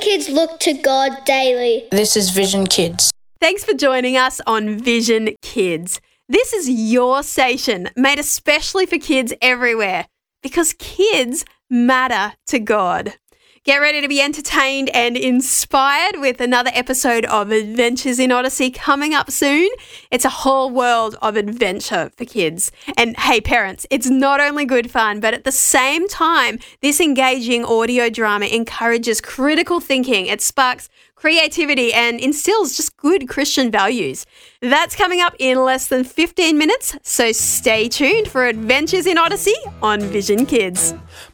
kids look to God daily. This is Vision Kids. Thanks for joining us on Vision Kids. This is your station, made especially for kids everywhere, because kids matter to God. Get ready to be entertained and inspired with another episode of Adventures in Odyssey coming up soon. It's a whole world of adventure for kids. And hey, parents, it's not only good fun, but at the same time, this engaging audio drama encourages critical thinking. It sparks creativity and instills just good Christian values. That's coming up in less than 15 minutes, so stay tuned for Adventures in Odyssey on Vision Kids.